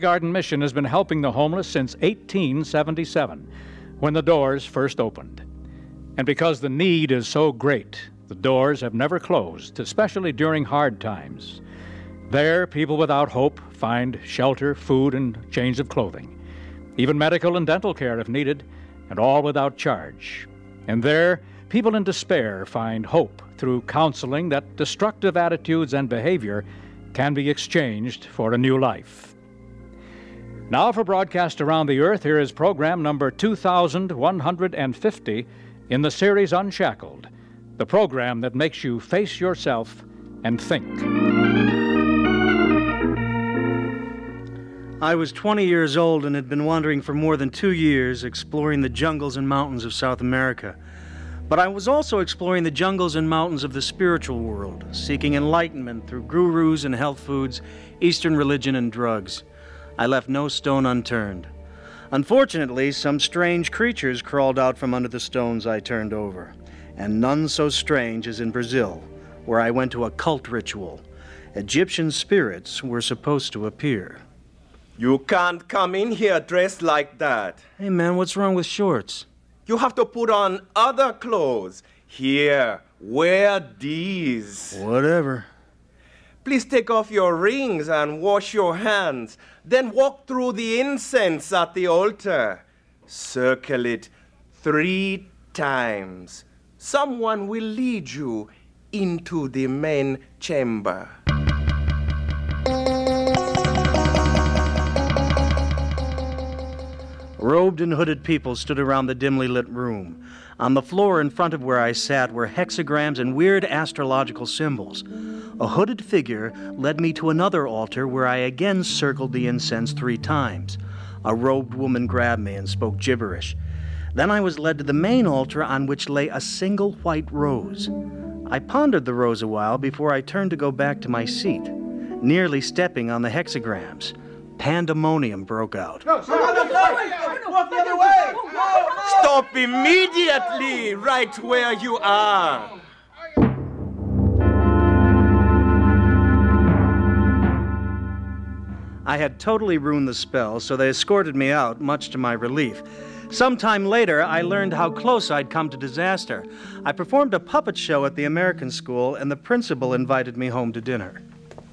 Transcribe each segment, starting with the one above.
Garden Mission has been helping the homeless since 1877, when the doors first opened. And because the need is so great, the doors have never closed, especially during hard times. There, people without hope find shelter, food, and change of clothing, even medical and dental care if needed, and all without charge. And there, people in despair find hope through counseling that destructive attitudes and behavior can be exchanged for a new life. Now for broadcast around the earth, here is program number 2150 in the series Unshackled, the program that makes you face yourself and think. I was 20 years old and had been wandering for more than 2 years, exploring the jungles and mountains of South America. But I was also exploring the jungles and mountains of the spiritual world, seeking enlightenment through gurus and health foods, Eastern religion and drugs. I left no stone unturned. Unfortunately, some strange creatures crawled out from under the stones I turned over, and none so strange as in Brazil, where I went to a cult ritual. Egyptian spirits were supposed to appear. You can't come in here dressed like that. Hey man, what's wrong with shorts? You have to put on other clothes. Here, wear these. Whatever. Please take off your rings and wash your hands. Then walk through the incense at the altar. Circle it 3 times. Someone will lead you into the main chamber. Robed and hooded people stood around the dimly lit room. On the floor in front of where I sat were hexagrams and weird astrological symbols. A hooded figure led me to another altar where I again circled the incense 3 times. A robed woman grabbed me and spoke gibberish. Then I was led to the main altar on which lay a single white rose. I pondered the rose a while before I turned to go back to my seat, nearly stepping on the hexagrams. Pandemonium broke out. Walk the other way! Stop immediately, right where you are. I had totally ruined the spell, so they escorted me out, much to my relief. Sometime later, I learned how close I'd come to disaster. I performed a puppet show at the American school, and the principal invited me home to dinner.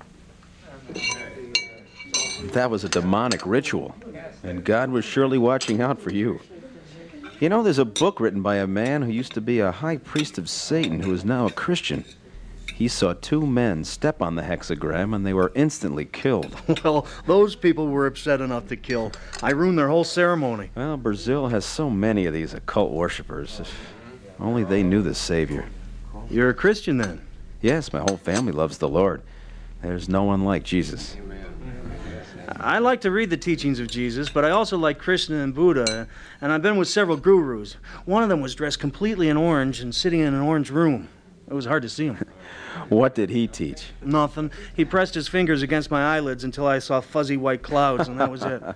That was a demonic ritual, and God was surely watching out for you. You know, there's a book written by a man who used to be a high priest of Satan who is now a Christian. He saw 2 men step on the hexagram, and they were instantly killed. Well, those people were upset enough to kill. I ruined their whole ceremony. Well, Brazil has so many of these occult worshippers. If only they knew the Savior. You're a Christian, then? Yes, my whole family loves the Lord. There's no one like Jesus. I like to read the teachings of Jesus, but I also like Krishna and Buddha, and I've been with several gurus. One of them was dressed completely in orange and sitting in an orange room. It was hard to see him. What did he teach? Nothing. He pressed his fingers against my eyelids until I saw fuzzy white clouds, and that was it.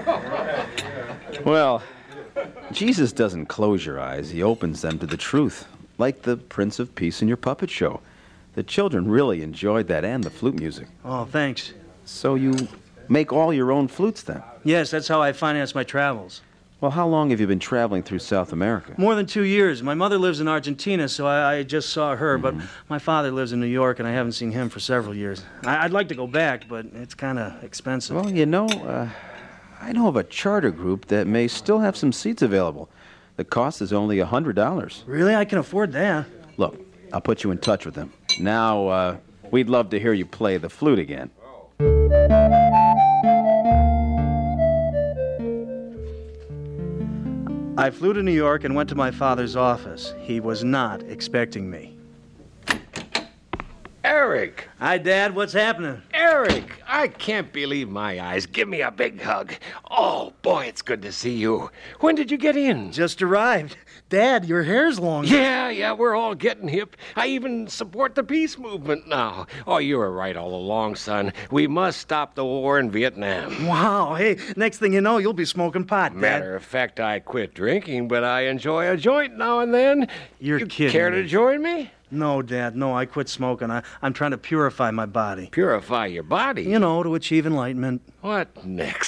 Well, Jesus doesn't close your eyes. He opens them to the truth, like the Prince of Peace in your puppet show. The children really enjoyed that and the flute music. Oh, thanks. So you make all your own flutes then? Yes, that's how I finance my travels. Well, how long have you been traveling through South America? More than 2 years. My mother lives in Argentina, so I just saw her, but my father lives in New York, and I haven't seen him for several years. I'd like to go back, but it's kind of expensive. Well, you know, I know of a charter group that may still have some seats available. The cost is only $100. Really? I can afford that. Look, I'll put you in touch with them. Now, we'd love to hear you play the flute again. I flew to New York and went to my father's office. He was not expecting me. Eric! Hi, Dad. What's happening? Eric! I can't believe my eyes. Give me a big hug. Oh, boy, it's good to see you. When did you get in? Just arrived. Dad, your hair's long. Yeah, we're all getting hip. I even support the peace movement now. Oh, you were right all along, son. We must stop the war in Vietnam. Wow. Hey, next thing you know, you'll be smoking pot, Dad. Matter of fact, I quit drinking, but I enjoy a joint now and then. You're kidding Care me. to join me? No, Dad, no, I quit smoking. I'm trying to purify my body. Purify your body? You know, to achieve enlightenment. What next?